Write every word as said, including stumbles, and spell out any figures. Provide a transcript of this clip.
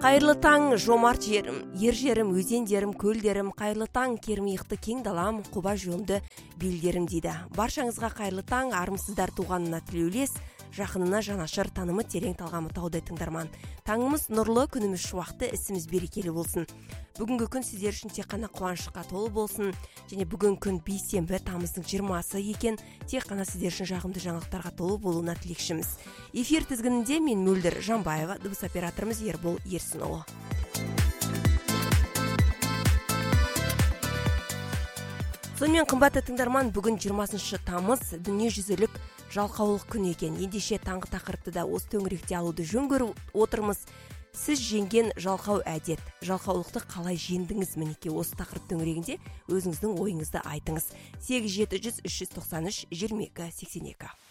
Қайырлы таң, жомарт жерім, ер жерім, өзендерім, көлдерім, қайырлы таң, кермейіқті кең далам, құба жөнді белдерім дейді. Баршаңызға қайырлы таң, армысыздар туғанына тілеулес, жақынына жанашыр, танымы терең талғамы таудай тыңдарман. Таңымыз нұрлы, күніміз шуақты, ісіміз берекелі болсын. Бүгінгі күн сіздер үшін тек қана қуанышқа толы болсын. Және бүгін күн бейсенбі, тамыздың жиырмасы екен, тек қана сіздер үшін жағымды жаңалықтарға толы болуына тілекшіміз. Эфир тізгінінде мен Мөлдір Жанбаева, дыбыс операторымыз Ербол Ерсінұлы. Сонымен қымбатты тыңдарман, бүгін жиырмасыншы тамыз дүниежүзілік жалқаулық күн екен. Ендеше таңғы тақырыпты да осы төңіректе алуды жөн көріп отырмыз. Сіз жеңген жалқау әдет, жалқаулықты қалай жеңдіңіз? Мінекей осы тақырып төңірегінде өзіңіздің ойыңызды айтыңыз. сегіз жеті жүз үш жүз тоқсан үш жиырма екі сексен екі.